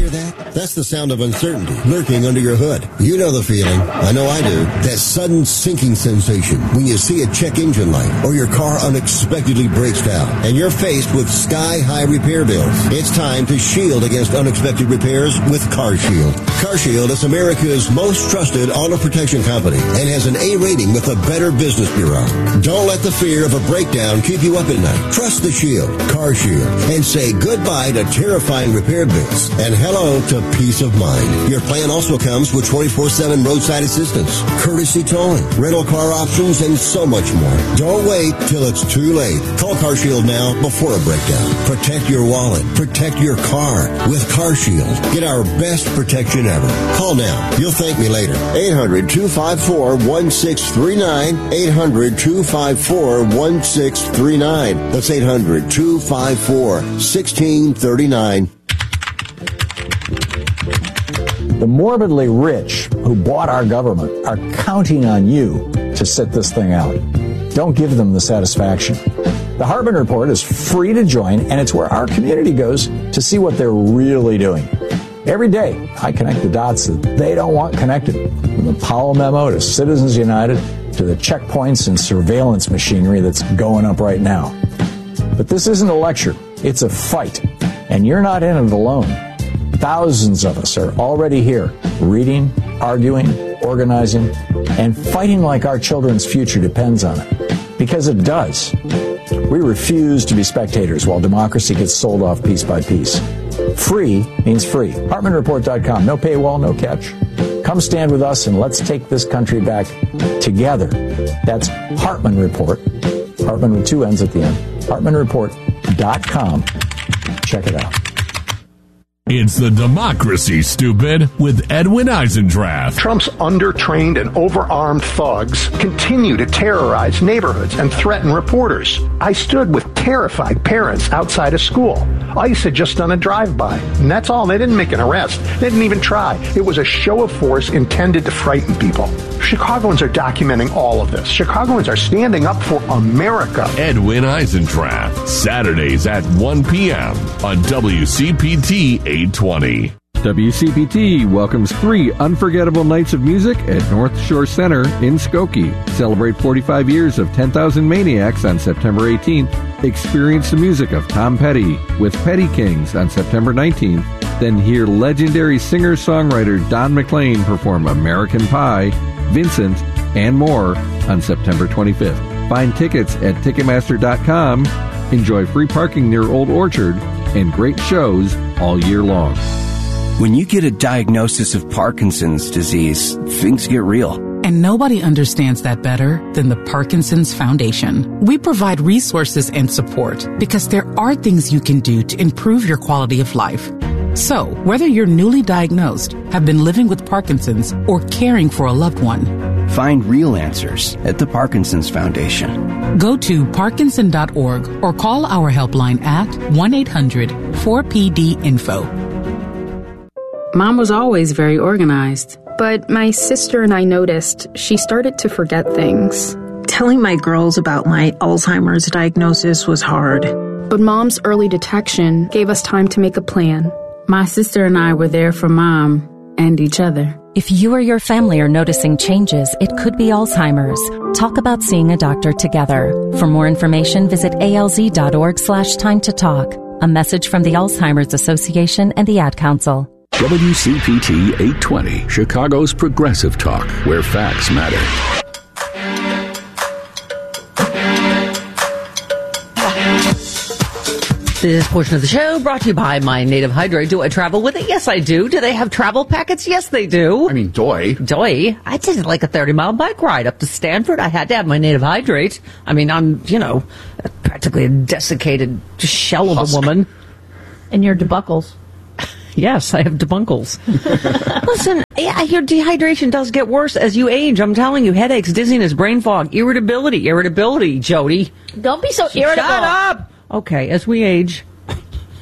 Hear that? That's the sound of uncertainty lurking under your hood. You know the feeling. I know I do. That sudden sinking sensation when you see a check engine light or your car unexpectedly breaks down and you're faced with sky-high repair bills. It's time to shield against unexpected repairs with CarShield. CarShield is America's most trusted auto protection company and has an A rating with the Better Business Bureau. Don't let the fear of a breakdown keep you up at night. Trust the Shield, CarShield, and say goodbye to terrifying repair bills and hello to peace of mind. Your plan also comes with 24/7 roadside assistance, courtesy towing, rental car options, and so much more. Don't wait till it's too late. Call CarShield now before a breakdown. Protect your wallet. Protect your car with CarShield. Get our best protection ever. Call now. You'll thank me later. 800-254-1639. 800-254-1639. That's 800-254-1639. The morbidly rich who bought our government are counting on you to sit this thing out. Don't give them the satisfaction. The Hartman Report is free to join, and it's where our community goes to see what they're really doing. Every day, I connect the dots that they don't want connected. From the Powell memo to Citizens United to the checkpoints and surveillance machinery that's going up right now. But this isn't a lecture. It's a fight. And you're not in it alone. Thousands of us are already here, reading, arguing, organizing, and fighting like our children's future depends on it. Because it does. We refuse to be spectators while democracy gets sold off piece by piece. Free means free. HartmanReport.com. No paywall, no catch. Come stand with us and let's take this country back together. That's Hartman Report. Hartman with two N's at the end. HartmanReport.com. Check it out. It's the Democracy, Stupid, with Edwin Eisendrath. Trump's undertrained and overarmed thugs continue to terrorize neighborhoods and threaten reporters. I stood with terrified parents outside of school. ICE had just done a drive-by, and that's all. They didn't make an arrest. They didn't even try. It was a show of force intended to frighten people. Chicagoans are documenting all of this. Chicagoans are standing up for America. Edwin Eisendrath, Saturdays at 1 p.m. on WCPT 820. WCPT welcomes 3 unforgettable nights of music at North Shore Center in Skokie. Celebrate 45 years of 10,000 Maniacs on September 18th. Experience the music of Tom Petty with Petty Kings on September 19th. Then hear legendary singer-songwriter Don McLean perform American Pie, Vincent, and more on September 25th. Find tickets at Ticketmaster.com. Enjoy free parking near Old Orchard and great shows all year long. When you get a diagnosis of Parkinson's disease, things get real. And nobody understands that better than the Parkinson's Foundation. We provide resources and support because there are things you can do to improve your quality of life. So, whether you're newly diagnosed, have been living with Parkinson's, or caring for a loved one, find real answers at the Parkinson's Foundation. Go to Parkinson.org or call our helpline at 1-800-4PD-INFO. Mom was always very organized. But my sister and I noticed she started to forget things. Telling my girls about my Alzheimer's diagnosis was hard. But Mom's early detection gave us time to make a plan. My sister and I were there for Mom and each other. If you or your family are noticing changes, it could be Alzheimer's. Talk about seeing a doctor together. For more information, visit alz.org/time to talk. A message from the Alzheimer's Association and the Ad Council. WCPT 820, Chicago's progressive talk, where facts matter. This portion of the show brought to you by My Native Hydrate. Do I travel with it? Yes, I do. Do they have travel packets? Yes, they do. I mean, doy. I did like a 30-mile bike ride up to Stanford. I had to have my Native Hydrate. I mean, I'm, practically a desiccated shell of a woman. And your debuckles. Yes, I have debunkles. Listen, I hear dehydration does get worse as you age. I'm telling you, headaches, dizziness, brain fog, irritability, Jody. Don't be so irritable. Shut up! Okay, as we age,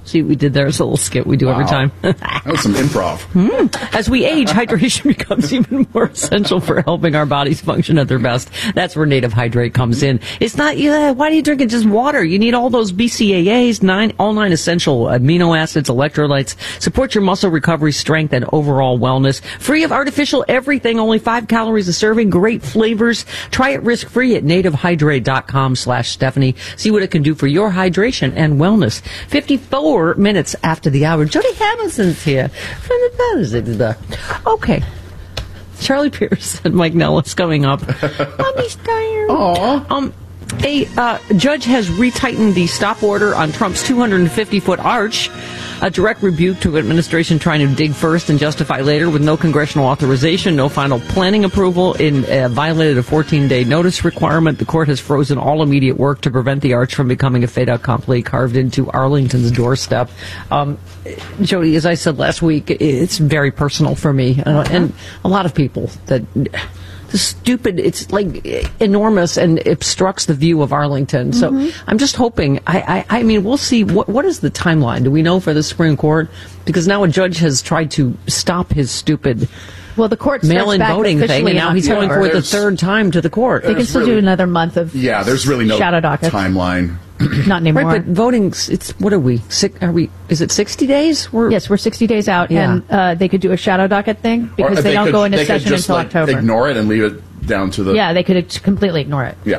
See what we did there? It's a little skit we do every time. That was some improv. As we age, hydration becomes even more essential for helping our bodies function at their best. That's where Native Hydrate comes in. It's not, why do you drink it just water? You need all those BCAAs, all 9 essential amino acids, electrolytes, support your muscle recovery, strength, and overall wellness. Free of artificial everything, only 5 calories a serving, great flavors. Try it risk-free at nativehydrate.com/Stephanie. See what it can do for your hydration and wellness. 54 minutes after the hour. Jody Hamilton's here from the Bethesda. Okay. Charlie Pierce and Mike Nellis coming up. Mommy's tired. Aww. A judge has retightened the stop order on Trump's 250-foot arch, a direct rebuke to administration trying to dig first and justify later with no congressional authorization, no final planning approval, violated a 14-day notice requirement. The court has frozen all immediate work to prevent the arch from becoming a fait accompli carved into Arlington's doorstep. Jody, as I said last week, it's very personal for me and a lot of people that... stupid, it's like enormous and obstructs the view of Arlington. So I'm just hoping, I mean, we'll see. What is the timeline? Do we know for the Supreme Court? Because now a judge has tried to stop his stupid the court mail-in voting thing, and now he's going for it the third time to the court. They can still do another month of there's really no shadow docket. Timeline. Not anymore. Right, but voting, what are we? Is it 60 days? Yes, we're 60 days out, and they could do a shadow docket thing because they don't go into session until October. Ignore it and leave it down to the... Yeah, they could completely ignore it. Yeah.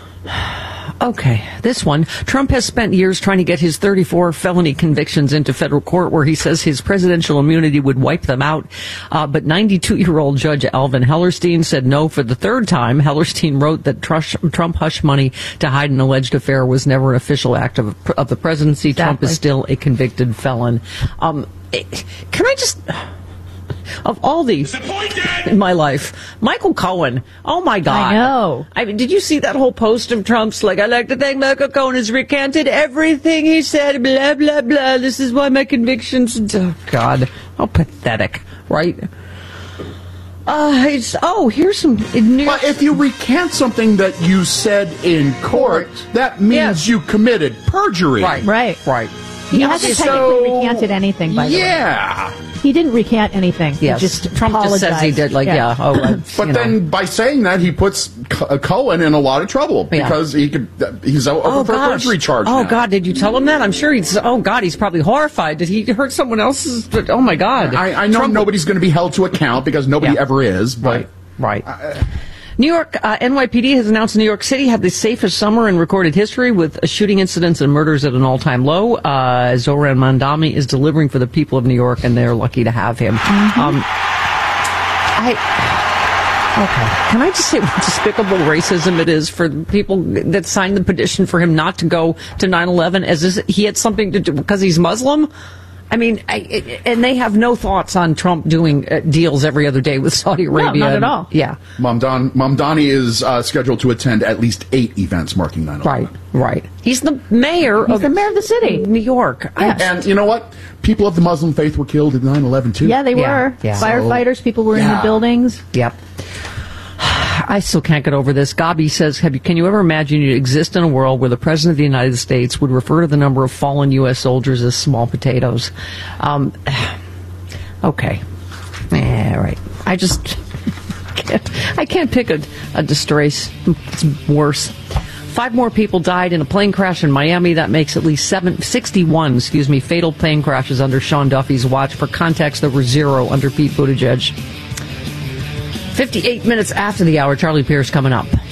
Okay, this one. Trump has spent years trying to get his 34 felony convictions into federal court where he says his presidential immunity would wipe them out. But 92-year-old Judge Alvin Hellerstein said no for the third time. Hellerstein wrote that Trump hushed money to hide an alleged affair was never an official act of the presidency. Exactly. Trump is still a convicted felon. Can I just... Of all these in my life, Michael Cohen, oh my God. I know. I mean, did you see that whole post of Trump's, like, I'd like to thank Michael Cohen has recanted everything he said, blah, blah, blah. This is why my convictions, oh God, how pathetic, right? Here's some news. But if you recant something that you said in court, that means you committed perjury. Right. He hasn't technically recanted anything, by the way. Yeah. He didn't recant anything. Yes. He just Trump apologized. just says he did, but then by saying that, he puts Cohen in a lot of trouble because he's over for a perjury charge now. Oh, God, did you tell him that? I'm sure he's probably horrified. Did he hurt someone else's? Oh, my God. I know nobody's going to be held to account because nobody ever is. But Right. New York, NYPD has announced New York City had the safest summer in recorded history with shooting incidents and murders at an all-time low. Zoran Mandami is delivering for the people of New York, and they're lucky to have him. Can I just say what despicable racism it is for people that signed the petition for him not to go to 9/11 as if he had something to do because he's Muslim? I mean, and they have no thoughts on Trump doing deals every other day with Saudi Arabia. No, not at all. Yeah. Mamdani is scheduled to attend at least 8 events marking 9/11. Right. He's the mayor of the city, New York. Yeah. And you know what? People of the Muslim faith were killed in 9/11 too. Yeah, they were. Yeah. Firefighters, people were in the buildings. Yep. I still can't get over this. Gabi says, can you ever imagine you'd exist in a world where the President of the United States would refer to the number of fallen U.S. soldiers as small potatoes? Okay. Yeah, right. I just can't pick a disgrace. It's worse. 5 more people died in a plane crash in Miami. That makes at least 61 fatal plane crashes under Sean Duffy's watch. For context, there were 0 under Pete Buttigieg. 58 minutes after the hour, Charlie Pierce coming up.